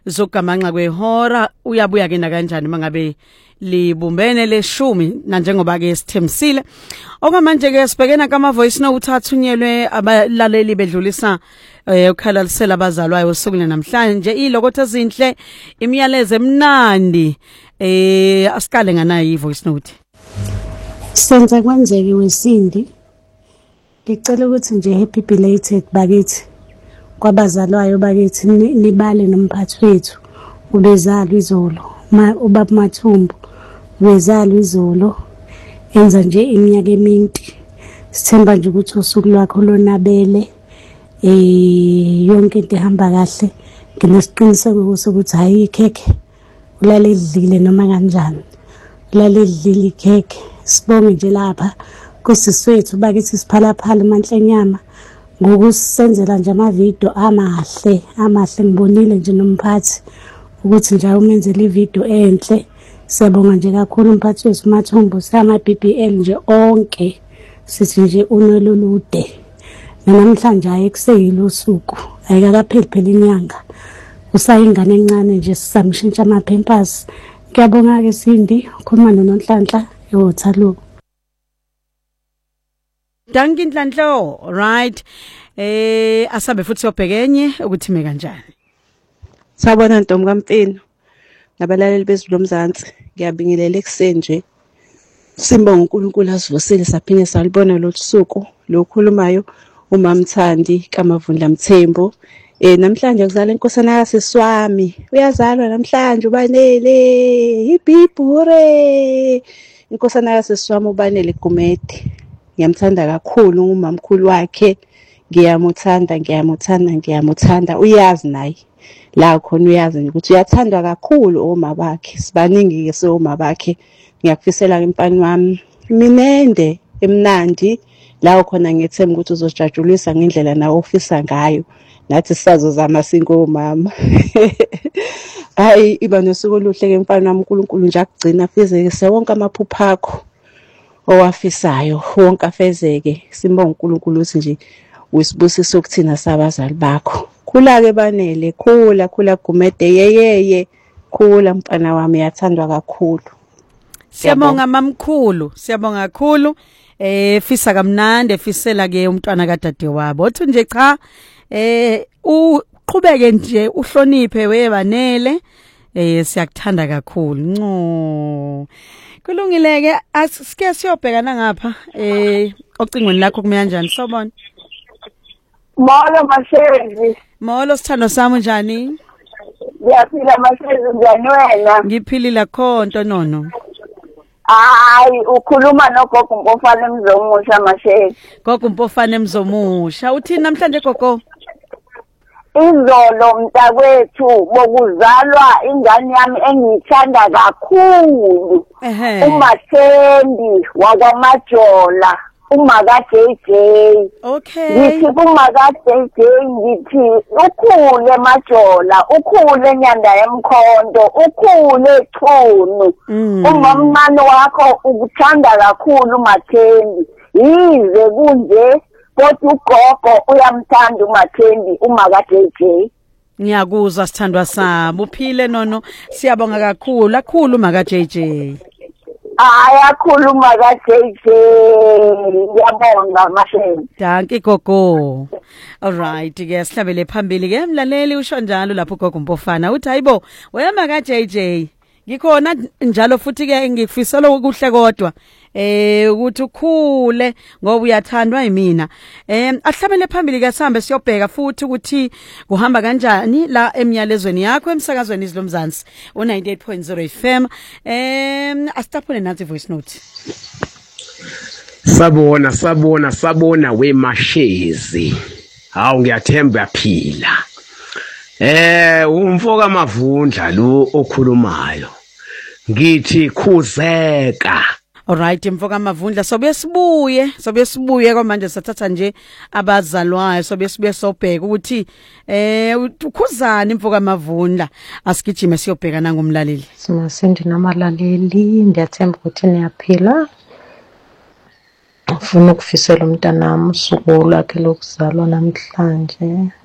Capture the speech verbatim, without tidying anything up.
zokugamanxa kwehora uyabuya ke na kanjani mangabe libumbene leshumi na njengoba ke sithemsile okwamanje ke sibhekena kama voice note athunyelwe abalaleli bedlulisa eh ukhalalisela abazalwayo usukwini namhlanje ilokotho ezinhle imiyalezo emnandi eh asikale nganayo i voice note. Senza kwenzeke wesindi ngicela ukuthi nje happy belated bakithi kwabazalwayo bakithi nibale nomphathi wethu ubezalwa izolo ma ubaba Mathumbu ubezalwa izolo enza nje iminyaka eminti sithemba nje ukuthi usuku lwakho lonabele eh yonke into ihamba kahle nginesiqiniseko sokuthi hayi ikhekhe ulale edlile noma kanjani ulale edlile ikhekhe sibonge nje lapha kusiswethu bakithi siphalaphala manhlenyama ngokusenzela nje ama video amahle amahle ngibonile nje nomphathi ukuthi nje umenzele i video enhle siyabonga nje kakhulu umphathi wethu Mathumbu sama B B L nje onke sithi nje unolulude namhlanje ayekuseyilo usuku ayikakapheli phela inyanga usayingane encane nje sisamshintsha ama pampers ngiyabonga ke Sindi ukhuluma noNhlanhla eWaterloo. Danki Nhlanhlo, right? Eh asabe futhi obhekenye ukuthi me kanjani. Sabona Ntombi kaMfino nabalaleli bezulu lomzansi ngiyabingelela ekseni nje Simbonga uNkulunkulu asivusile saphinde salibona lo suku lokhulumayo uMamthandi kaMavundla Mthembu. Eh namhlanje kuzala inkosana yaSiswami uyazalwa namhlanje ubanele ibhibhure inkosana yaSiswami ubanele Gumede. Ngiyamthanda kakhulu umamkhulu wakhe ngiyamuthanda ngiyamuthanda ngiyamuthanda uyazi naye la khona uyazi ukuthi uyathandwa kakhulu oma bakhe sibaningi ke soma bakhe ngiyakufisela impani wami minende emnandi la khona ngithemba ukuthi uzojajulisa ngendlela nawe ofisa ngayo nathi sisazo zamasinko mama. Hayi iba nosuku oluhle ke mfana wami uNkulunkulu nje akugcina fezeke wonke amaphupho akho owafisayo wonke afezeke simbonga uNkulunkulu uthi nje uyisibusiso ukuthina sabazali bakho khula ke banele khula khula Gumede yeyeye khula mfana wami yathandwa kakhulu. Siyabonga mamkhulu siyabonga kakhulu eh fisa kamnandi efisela ke umntwana kadade wabo uthi nje cha eh uqhubeke nje uhloniphe webanele eh siyakuthanda kakhulu nco kulungileke asike siyobhekana ngapha eh ocingweni lakho kume kanjani sobona Molo Mashezi Molo sithando sami njani Ngiyaphila Mashezi njani wena Ngiphilile khonto nono Hayi ukhuluma nogogo Mpofane Mzomusha Mashezi Gogo Mpofane Mzomusha uthini namhlanje gogo Izolo mntakwethu bokuzalwa ingane yami engiyithanda kakhulu uMathembi wakwaMajola umaka J J. Okay ngithi umaka J J ngithi ukhule Majola ukhule Nyanda Yemkhonto ukhule Chunu umamncane wakho ukuthanda kakhulu Mathembi yize kunje kodwa ugogo uyamthanda uMathembi umaka J J. Ngiyakuzwa sithandwa sami uphile nono siyabonga kakhulu kakhulu umaka J J. Ayakhuluma ka J J ngiyabonga Mashezi. Danki gogo. Alright ke sihlabele phambili ke mlaleli usho njalo lapho gogo Mpofana uthi hayibo wema ka J J ngikhona njalo futhi ke ngikufisela ukuhle kodwa eh ukuthi ukhule ngoba uyathandwa yimina eh ahlabele phambili ke sihambe siyobheka futhi ukuthi kuhamba kanjani la emiyalezweni yakho emsakazweni izilomzansi u ninety-eight point zero F M eh asitaphule nathi voice note. Sabona sabona sabona we Mashezi hawu ngiyathemba yaphila eh umfoka Mavundla lo okhulumayo ngithi khuzeka. Alright mfoka Mavundla sobe sibuye sobe sibuye kwamanje sathatha nje abazalwayo sobe sibuye sobheka ukuthi eh ukhuzani mfoka Mavundla asigijime siyobhekana ngomlaleli. Simasindi namalaleli ndiyathemba ukuthi niyaphila. Ufuna ukufisela umntanami usuku lakhe lokuzalwa namhlanje.